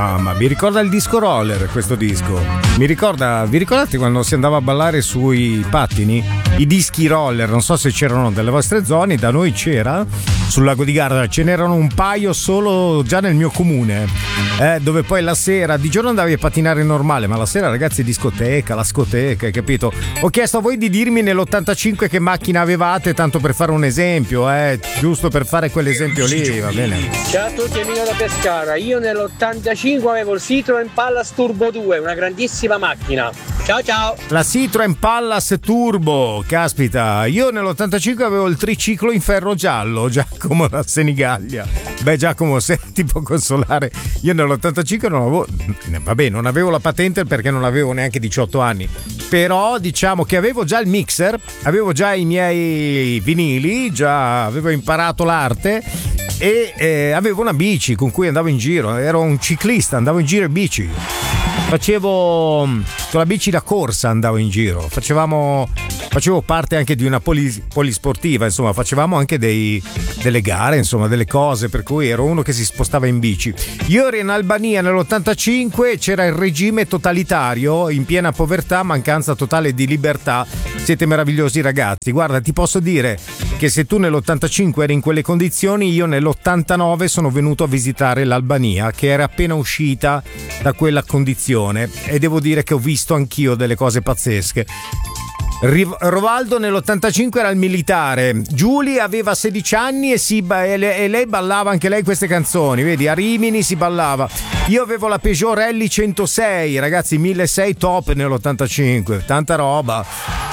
Ma mi ricorda il disco roller questo disco. Vi ricordate quando si andava a ballare sui pattini? I dischi roller, non so se c'erano nelle vostre zone, da noi c'era, sul lago di Garda, ce n'erano un paio solo già nel mio comune, dove poi la sera, di giorno andavi a pattinare normale, ma la sera ragazzi discoteca, la scoteca, hai capito? Ho chiesto a voi di dirmi nell'85 che macchina avevate, tanto per fare un esempio, giusto per fare quell'esempio lì, va bene? Ciao a tutti, Emilio da Pescara. Io nell'85 avevo il Citroen Pallas Turbo 2, una grandissima macchina. Ciao ciao. La Citroen Pallas Turbo, caspita. Io nell'85 avevo il triciclo in ferro giallo, Giacomo da Senigallia. Beh Giacomo, se ti può consolare, io nell'85 non avevo la patente perché non avevo neanche 18 anni, però diciamo che avevo già il mixer, avevo già i miei vinili, già avevo imparato l'arte e avevo una bici con cui andavo in giro, ero un ciclista, andavo in giro in bici. Facevo con la bici da corsa, andavo in giro, facevo parte anche di una polisportiva, insomma, facevamo anche delle gare, insomma, delle cose, per cui ero uno che si spostava in bici. Io ero in Albania nell'85, c'era il regime totalitario, in piena povertà, mancanza totale di libertà. Siete meravigliosi ragazzi, guarda, ti posso dire che se tu nell'85 eri in quelle condizioni, io nell'89 sono venuto a visitare l'Albania, che era appena uscita da quella condizione, e devo dire che ho visto anch'io delle cose pazzesche. Rovaldo nell'85 era il militare, Giulia aveva 16 anni e lei ballava anche lei queste canzoni, vedi, a Rimini si ballava. Io avevo la Peugeot Rally 106, ragazzi, 1600 top nell'85, tanta roba.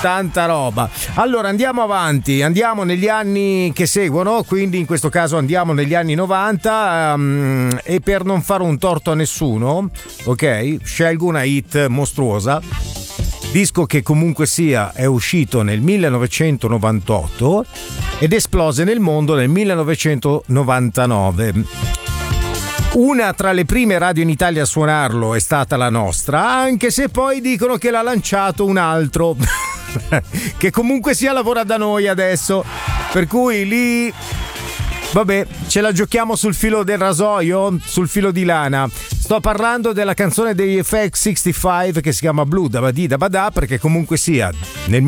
Allora andiamo avanti, andiamo negli anni che seguono, quindi in questo caso andiamo negli anni 90, e per non fare un torto a nessuno, ok, scelgo una hit mostruosa. Disco che comunque sia è uscito nel 1998 ed esplose nel mondo nel 1999. Una tra le prime radio in Italia a suonarlo è stata la nostra, anche se poi dicono che l'ha lanciato un altro che comunque sia lavora da noi adesso, per cui lì vabbè, ce la giochiamo sul filo del rasoio, sul filo di lana. Sto parlando della canzone degli FX65 che si chiama Blue da Badì da Badà, perché comunque sia nel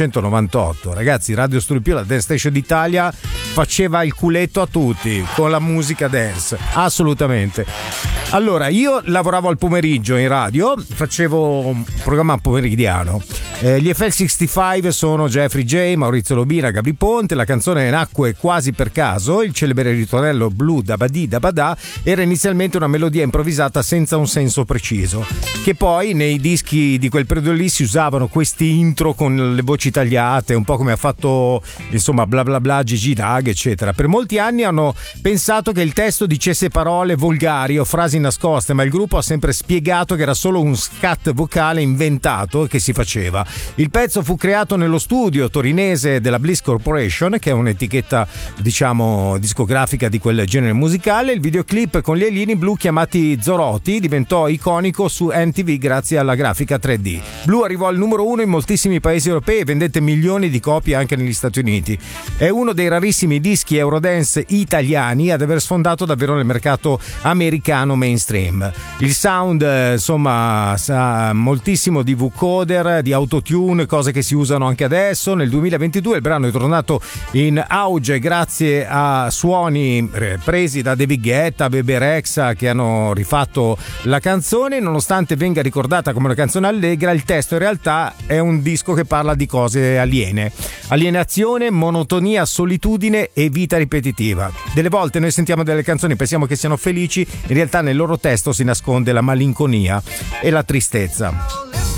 1998, ragazzi, Radio Studio, la Dance Station d'Italia, faceva il culetto a tutti con la musica dance, assolutamente. Allora, io lavoravo al pomeriggio in radio, facevo un programma pomeridiano. Gli FL65 sono Jeffrey J, Maurizio Lobina, Gabri Ponte. La canzone nacque quasi per caso. Il celebre ritornello Blue da Badì da Badà era inizialmente una melodia improvvisata senza un senso preciso, che poi nei dischi di quel periodo lì si usavano questi intro con le voci tagliate, un po' come ha fatto insomma bla bla bla Gigi Dag eccetera. Per molti anni hanno pensato che il testo dicesse parole volgari o frasi nascoste, ma il gruppo ha sempre spiegato che era solo un scat vocale inventato che si faceva. Il pezzo fu creato nello studio torinese della Bliss Corporation, che è un'etichetta diciamo discografica di quel genere musicale. Il videoclip con gli alieni blu chiamati Zoroti diventò iconico su MTV grazie alla grafica 3D. Blue arrivò al numero 1 in moltissimi paesi europei e vendette milioni di copie anche negli Stati Uniti. È uno dei rarissimi dischi Eurodance italiani ad aver sfondato davvero nel mercato americano mainstream. Il sound insomma sa moltissimo di vocoder, di autotune, cose che si usano anche adesso. Nel 2022 il brano è tornato in auge grazie a suoni presi da David Guetta, Bebe Rexha, che hanno rifatto la canzone. Nonostante venga ricordata come una canzone allegra, il testo in realtà è un disco che parla di cose aliene: alienazione, monotonia, solitudine e vita ripetitiva. Delle volte noi sentiamo delle canzoni, pensiamo che siano felici, in realtà nel loro testo si nasconde la malinconia e la tristezza.